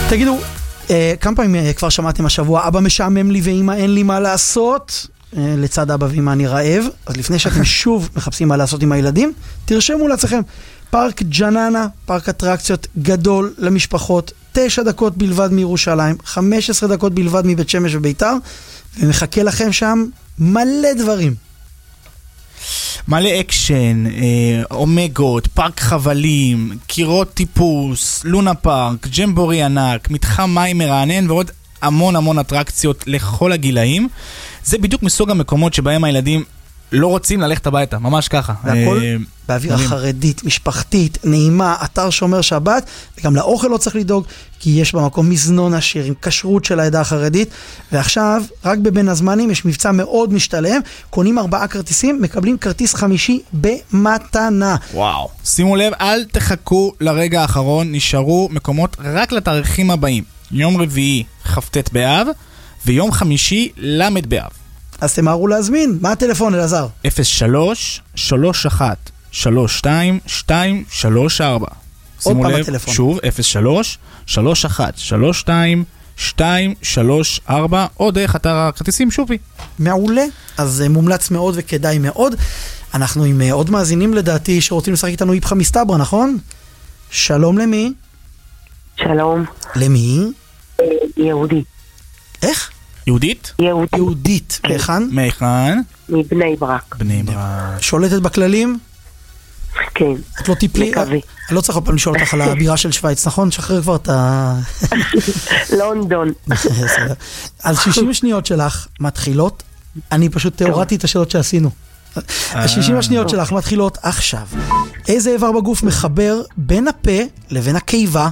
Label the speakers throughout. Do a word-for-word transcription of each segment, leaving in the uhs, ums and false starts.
Speaker 1: תגידו, כמה פעמים כבר שמעתם השבוע, אבא משעמם לי ואמא אין לי מה לעשות? לצד אבא ואמא אני רעב. אז לפני שאתם שוב מחפשים מה לעשות עם הילדים, תרשמו לעצמכם. פארק ג'ננה, פארק אטרקציות גדול למשפחות, תשע דקות בלבד מירושלים, חמש עשרה דקות בלבד מבית שמש וביתר, ומחכה לכם שם מלא דברים.
Speaker 2: מלא אקשן, אומגות, פארק חבלים, קירות טיפוס, לונה פארק, ג'מבורי ענק, מתחם מים מרענן ועוד המון המון אטרקציות לכל הגילאים. זה בדיוק מסוג המקומות שבהם הילדים לא רוצים ללכת הביתה, ממש ככה.
Speaker 1: והכל באווירה חרדית, משפחתית, נעימה, אתר שומר שבת, וגם לאוכל לא צריך לדאוג, כי יש במקום מזנון עשיר עם כשרות של העדה החרדית, ועכשיו, רק בבין הזמנים, יש מבצע מאוד משתלם, קונים ארבעה כרטיסים, מקבלים כרטיס חמישי במתנה.
Speaker 2: וואו. שימו לב, אל תחכו לרגע האחרון, נשארו מקומות רק לתאריכים הבאים. יום רביעי, כ"ט באב, ויום חמישי, למד באב.
Speaker 1: אז תמהרו להזמין. מה הטלפון, אלעזר?
Speaker 2: אפס שלוש שלוש אחת שלוש שתיים שתיים שלוש ארבע. שימו לב,
Speaker 1: הטלפון.
Speaker 2: שוב, אפס שלוש שלוש אחת שלוש שתיים שתיים שלוש ארבע, או דרך אתר הכרטיסים שובי.
Speaker 1: מעולה. אז מומלץ מאוד וכדאי מאוד. אנחנו עם עוד מאזינים לדעתי שרוצים לשחק איתנו איפכא מסתברא, נכון? שלום למי?
Speaker 3: שלום.
Speaker 1: למי?
Speaker 3: יהודי.
Speaker 1: איך?
Speaker 2: יהודית?
Speaker 3: יהודית.
Speaker 1: יהודית. מהיכן?
Speaker 2: מהיכן?
Speaker 3: מבני ברק.
Speaker 2: בני ברק.
Speaker 1: שולטת בכללים?
Speaker 3: כן.
Speaker 1: את לא טיפלי?
Speaker 3: מקווה.
Speaker 1: אני לא צריך פעם לשאול אותך על הבירה של שוויץ, נכון? שחרר כבר את ה...
Speaker 3: לונדון.
Speaker 1: אז שישים שניות שלך מתחילות, אני פשוט הורדתי את השאלות שעשינו. ה-שישים השניות שלך מתחילות עכשיו. איזה איבר בגוף מחבר בין הפה לבין הקיבה?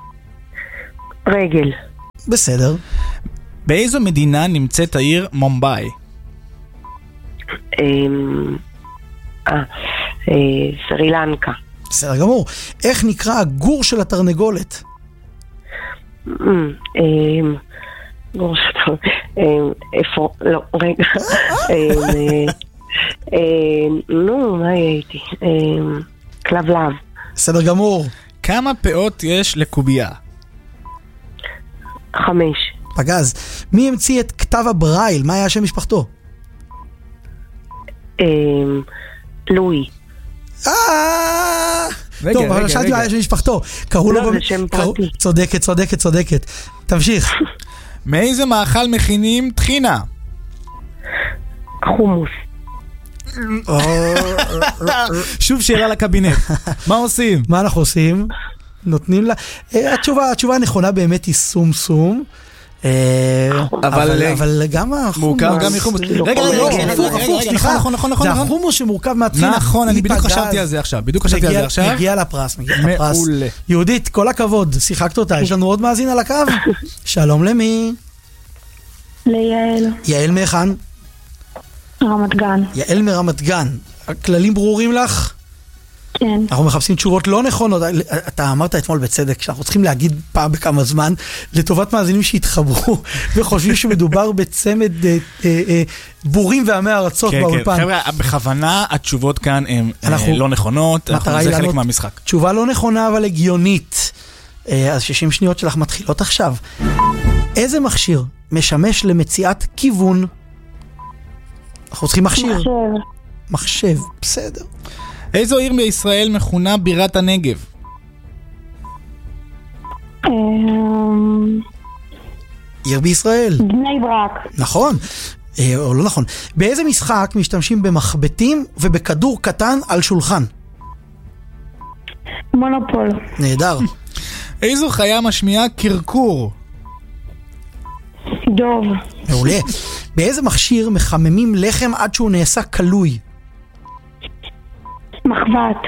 Speaker 3: רגל.
Speaker 1: בסדר.
Speaker 2: באיזו מדינה נמצאת העיר מומבאי?
Speaker 3: אה, סרי לנקה.
Speaker 1: בסדר גמור. איך נקרא הגור של התרנגולת?
Speaker 3: גור של התרנגולת. איפה? לא, רגע. נו, מה הייתי? כלבלב.
Speaker 1: בסדר גמור.
Speaker 2: כמה פאות יש לקובייה?
Speaker 3: חמש.
Speaker 1: פגז. מי המציא את כתב הברייל? מה היה השם משפחתו?
Speaker 3: לואי.
Speaker 1: טוב, אבל שאלתי מה היה השם משפחתו.
Speaker 3: לא, זה שם פרטי.
Speaker 1: צודקת, צודקת, צודקת. תמשיך.
Speaker 2: מאיזה מאכל מכינים טחינה?
Speaker 3: חומוס.
Speaker 2: שוב שאלה לקבינט. מה עושים?
Speaker 1: מה אנחנו עושים? נותנים לה... התשובה, התשובה הנכונה באמת היא סום סום. אבל גם
Speaker 2: מורכב גם מחומוס. רגע, רגע,
Speaker 1: סליחה, זה החומוס שמורכב מהטחינה.
Speaker 2: נכון, אני בדיוק חשבתי על זה עכשיו. בדיוק חשבתי על זה עכשיו.
Speaker 1: מגיע לפרס, מגיע לפרס. יהודית, כל הכבוד, שיחקת אותה. יש לנו עוד מאזין על הקו? שלום למי?
Speaker 4: ליעל.
Speaker 1: יעל מהיכן?
Speaker 4: רמת גן.
Speaker 1: יעל מרמת גן. הכללים ברורים לך?
Speaker 4: כן.
Speaker 1: אנחנו מחפשים תשובות לא נכונות. אתה אמרת אתמול בצדק שאנחנו צריכים להגיד פעם בכמה זמן לטובת מאזינים שהתחברו וחושבים שמדובר בצמד בורים ועמי ארצות באולפן.
Speaker 2: חבר'ה, בכוונה התשובות כאן הן לא נכונות, זה חלק מהמשחק.
Speaker 1: תשובה לא נכונה אבל הגיונית. אז שישים שניות שלך מתחילות עכשיו. איזה מכשיר משמש למציאת כיוון? אנחנו צריכים מכשיר.
Speaker 4: מחשב.
Speaker 1: מחשב, בסדר.
Speaker 2: איזו עיר בישראל מכונה בירת הנגב?
Speaker 1: עיר בישראל.
Speaker 4: בני ברק.
Speaker 1: נכון, או לא נכון. באיזה משחק משתמשים במחבטים ובכדור קטן על שולחן?
Speaker 4: מונופול.
Speaker 1: נהדר.
Speaker 2: איזו חיה משמיעה קרקור?
Speaker 4: דוב.
Speaker 1: מעולה. באיזה מכשיר מחממים לחם עד שהוא נעשה קלוי?
Speaker 4: מחבת.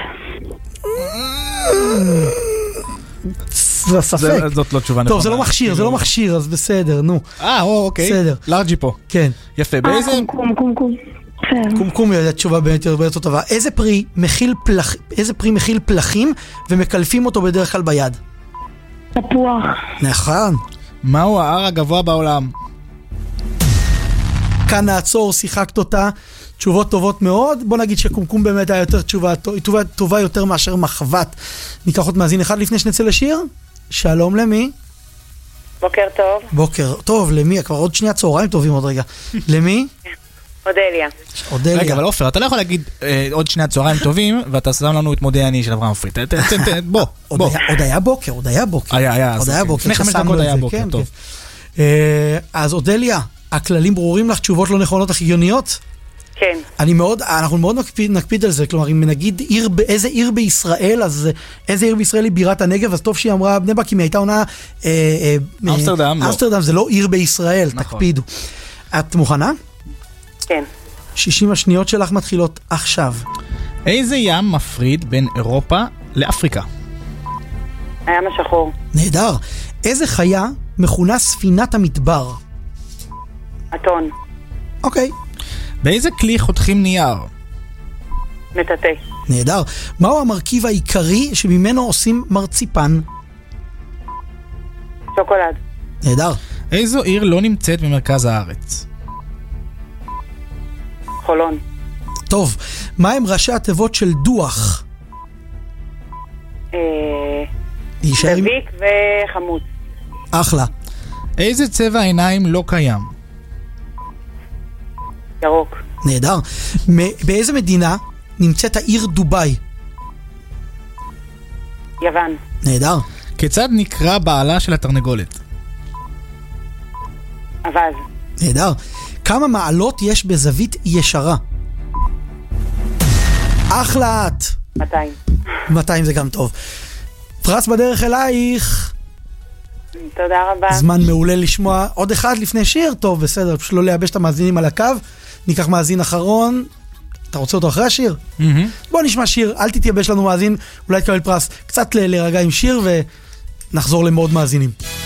Speaker 1: זה ספק.
Speaker 2: זאת לא תשובה נכונה.
Speaker 1: טוב, זה לא מכשיר, זה לא מכשיר, אז בסדר, נו.
Speaker 2: אה, אוקיי.
Speaker 1: בסדר.
Speaker 2: לארג'י פה.
Speaker 1: כן.
Speaker 2: יפה, באיזה...
Speaker 4: קומקום, קומקום.
Speaker 1: קומקום יודעת תשובה באמת הרבה יותר טובה. איזה פרי מכיל פלח... איזה פרי מכיל פלחים ומקלפים אותו בדרך כלל ביד?
Speaker 4: תפוח.
Speaker 1: נכון.
Speaker 2: מהו ההר הגבוה בעולם?
Speaker 1: כאן נעצור, שיחקת אותה. תשובות טובות מאוד. בוא נגיד שקומקום באמת היה יותר תשובה, תשובה טובה יותר מאשר מחבת. ניקח עוד מאזין אחד לפני שנצא לשיר. שלום למי?
Speaker 5: בוקר טוב.
Speaker 1: בוקר טוב, למי? כבר עוד שנייה צהריים טובים עוד רגע. למי?
Speaker 5: אודליה.
Speaker 1: אודליה.
Speaker 2: רגע, אבל אופר, אתה לא יכול להגיד אה, עוד שני צהריים טובים, ואתה שם לנו את מודי אני של אברהם פריט. ת- ת- ת- בוא,
Speaker 1: עוד
Speaker 2: בוא.
Speaker 1: היה- עוד היה בוקר, עוד היה בוקר.
Speaker 2: היה, היה, אז
Speaker 1: עוד היה
Speaker 2: אוקיי.
Speaker 1: בוקר.
Speaker 2: לפני חמש
Speaker 1: ששמנו
Speaker 2: דקות
Speaker 1: את
Speaker 2: היה
Speaker 1: זה,
Speaker 2: בוקר,
Speaker 1: כן,
Speaker 2: טוב.
Speaker 1: כן. אה, אז אודליה, הכללים ברורים לך, תשובות לא נכונות אך הגיוניות?
Speaker 5: כן.
Speaker 1: אני מאוד, אנחנו מאוד נקפיד, נקפיד על זה, כלומר, אם נגיד עיר, ב- איזה עיר בישראל, אז איזה עיר בישראל היא בירת הנגב, אז טוב שהיא אמרה בני ברק, אם היא הייתה עונה... אה, אה,
Speaker 2: אמסטרדם,
Speaker 1: אה,
Speaker 2: לא.
Speaker 1: אמסטרדם, זה לא עיר בישראל,
Speaker 2: נכון.
Speaker 1: תקפידו. את מוכנה?
Speaker 5: כן.
Speaker 1: שישים השניות שלך מתחילות עכשיו.
Speaker 2: איזה ים מפריד בין אירופה לאפריקה?
Speaker 5: הים השחור.
Speaker 1: נהדר. איזה חיה מכונה ספינת המדבר?
Speaker 5: אתון.
Speaker 1: אוקיי,
Speaker 2: באיזה כלי חותכים נייר?
Speaker 5: מטאטא.
Speaker 1: נהדר. מהו המרכיב העיקרי שממנו עושים מרציפן?
Speaker 5: שוקולד.
Speaker 1: נהדר.
Speaker 2: איזו עיר לא נמצאת במרכז הארץ?
Speaker 5: חולון.
Speaker 1: טוב, מה הם ראשי התיבות של דוח?
Speaker 5: אה,
Speaker 1: להישאר עם...
Speaker 5: דביק וחמוץ.
Speaker 1: אחלה.
Speaker 2: איזה צבע עיניים לא קיים?
Speaker 5: ירוק.
Speaker 1: נהדר. מ- באיזה מדינה נמצאת העיר דובאי?
Speaker 5: יוון.
Speaker 1: נהדר.
Speaker 2: כיצד נקרא בעלה של התרנגולת?
Speaker 5: אבז.
Speaker 1: נהדר. כמה מעלות יש בזווית ישרה? אחלה את.
Speaker 5: מאתיים.
Speaker 1: מאתיים זה גם טוב. פרס בדרך אלייך.
Speaker 5: תודה רבה.
Speaker 1: זמן מעולה לשמוע עוד אחד לפני שיר. טוב, בסדר, פשוט לא לייבש את המאזינים על הקו. ניקח מאזין אחרון. אתה רוצה אותו אחרי השיר? בוא נשמע שיר, אל תתייבש לנו מאזין, אולי תקבל פרס. קצת ל- להירגע עם שיר ונחזור למאוד מאזינים.